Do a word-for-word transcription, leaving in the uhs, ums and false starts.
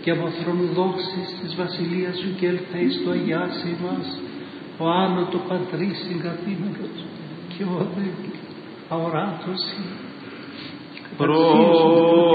και από θρόνου δόξης της βασιλείας σου και ελθέεις το αγιάσει μας, ο άνω το πατρί συγκατήμενος και ο δε αοράτος Προ